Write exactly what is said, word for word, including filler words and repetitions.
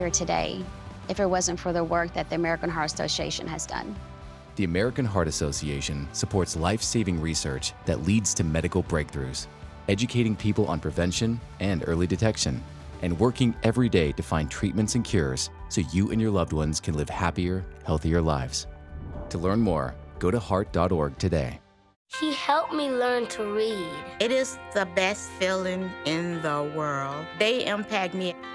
here today if it wasn't for the work that the American Heart Association has done. The American Heart Association supports life-saving research that leads to medical breakthroughs, educating people on prevention and early detection, and working every day to find treatments and cures so you and your loved ones can live happier, healthier lives. To learn more, go to heart dot org today. He helped me learn to read. It is the best feeling in the world. They impact me.